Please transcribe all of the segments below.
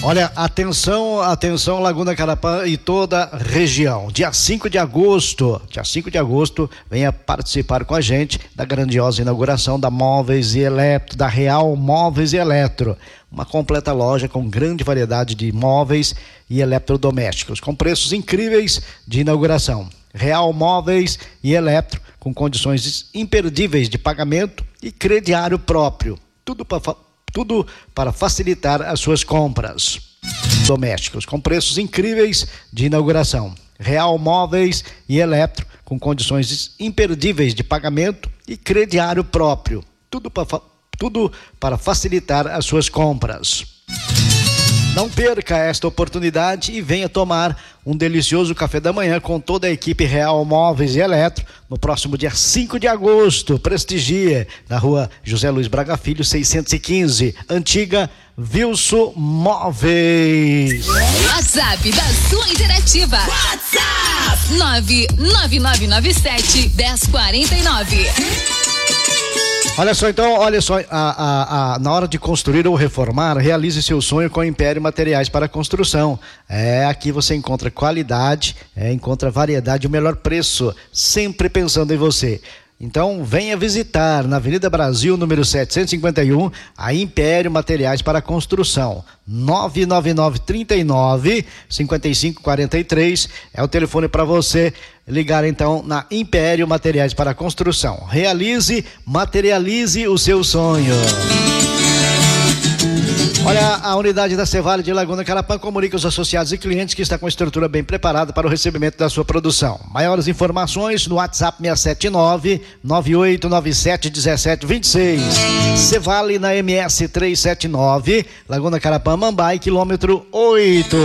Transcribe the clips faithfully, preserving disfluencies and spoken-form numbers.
Olha, atenção, atenção Laguna Carapã e toda a região. Dia cinco de agosto, dia cinco de agosto, venha participar com a gente da grandiosa inauguração da Móveis e Eletro, da Real Móveis e Eletro. Uma completa loja com grande variedade de móveis e eletrodomésticos, com preços incríveis de inauguração. Real Móveis e Eletro, com condições imperdíveis de pagamento e crediário próprio. Tudo para Tudo para facilitar as suas compras domésticos, com preços incríveis de inauguração. Real Móveis e Eletro, com condições imperdíveis de pagamento e crediário próprio. Tudo para, tudo para facilitar as suas compras. Não perca esta oportunidade e venha tomar um delicioso café da manhã com toda a equipe Real Móveis e Eletro no próximo dia cinco de agosto. Prestigie na rua José Luiz Braga Filho, seiscentos e quinze, antiga Wilson Móveis. WhatsApp da sua interativa. WhatsApp nove nove nove nove sete um zero quatro nove. Olha só, então, olha só, a, a, a, na hora de construir ou reformar, realize seu sonho com o Império Materiais para Construção. É, aqui você encontra qualidade, é, encontra variedade e o melhor preço, sempre pensando em você. Então, venha visitar na Avenida Brasil, número setecentos e cinquenta e um, a Império Materiais para Construção. nove nove nove, trinta e nove, cinquenta e cinco quarenta e três é o telefone para você ligar então na Império Materiais para Construção. Realize, materialize o seu sonho. Olha, a unidade da Cevale de Laguna Carapã comunica os associados e clientes que está com a estrutura bem preparada para o recebimento da sua produção. Maiores informações no WhatsApp seis sete nove, nove oito nove sete, um sete dois seis. Cevale na M S trezentos e setenta e nove, Laguna Carapã, Mambai, quilômetro oito.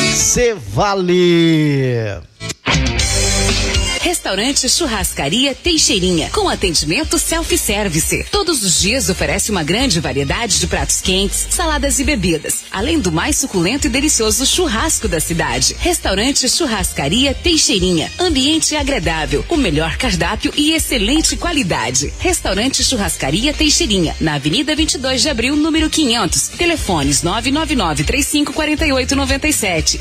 Cevale. Restaurante Churrascaria Teixeirinha, com atendimento self-service. Todos os dias oferece uma grande variedade de pratos quentes, saladas e bebidas, além do mais suculento e delicioso churrasco da cidade. Restaurante Churrascaria Teixeirinha, ambiente agradável, o melhor cardápio e excelente qualidade. Restaurante Churrascaria Teixeirinha, na Avenida vinte e dois de abril, número quinhentos. Telefones nove nove nove, trinta e cinco, quarenta e oito, noventa e sete.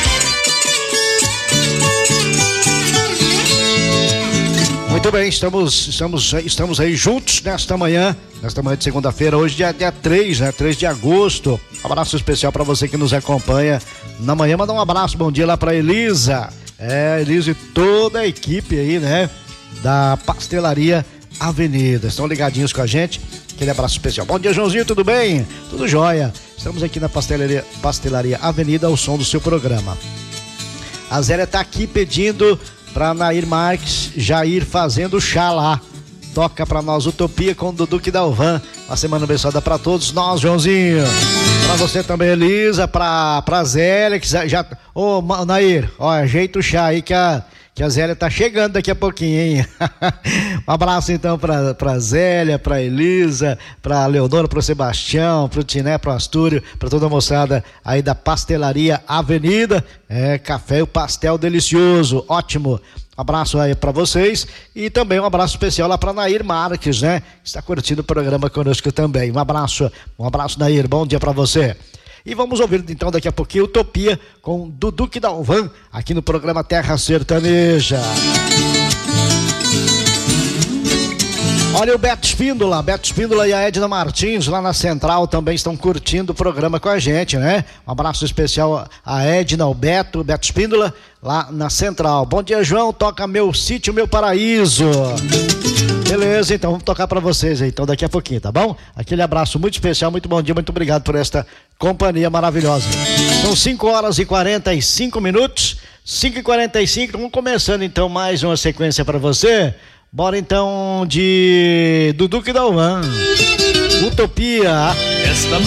Muito bem, estamos, estamos, estamos aí juntos nesta manhã, nesta manhã de segunda-feira, hoje dia, dia três, né? três de agosto. Um abraço especial para você que nos acompanha na manhã. Manda um abraço, bom dia lá para Elisa. É, Elisa e toda a equipe aí, né? Da Pastelaria Avenida. Estão ligadinhos com a gente. Aquele abraço especial. Bom dia, Joãozinho, tudo bem? Tudo jóia. Estamos aqui na Pastelaria, Pastelaria Avenida, ao som do seu programa. A Zélia tá aqui pedindo pra Nair Marques já ir fazendo chá lá. Toca pra nós Utopia com o Dudu Dalvan. Uma semana abençoada pra todos nós, Joãozinho. Pra você também, Elisa, pra, pra Zélia, que já... Ô, Nair, ó, ajeita o chá aí que a, que a Zélia tá chegando daqui a pouquinho, hein? Um abraço então pra, pra Zélia, pra Elisa, pra Leonora, pro Sebastião, pro Tiné, pro Astúrio, pra toda a moçada aí da Pastelaria Avenida. É, café e o pastel delicioso, ótimo. Um abraço aí pra vocês e também um abraço especial lá pra Nair Marques, né? Está curtindo o programa conosco também. Um abraço, um abraço, Nair, bom dia pra você. E vamos ouvir então daqui a pouquinho Utopia com Dudu Dalvan aqui no programa Terra Sertaneja. Olha o Beto Espíndola, Beto Espíndola e a Edna Martins lá na Central também estão curtindo o programa com a gente, né? Um abraço especial a Edna, o Beto, Beto Espíndola lá na Central. Bom dia, João, toca Meu Sítio, Meu Paraíso. Beleza, então vamos tocar pra vocês aí, então daqui a pouquinho, tá bom? Aquele abraço muito especial, muito bom dia, muito obrigado por esta companhia maravilhosa. São cinco horas e quarenta e cinco minutos, cinco e quarenta e cinco, vamos começando então mais uma sequência pra você. Bora então de Dudu Dalvan, Utopia. Esta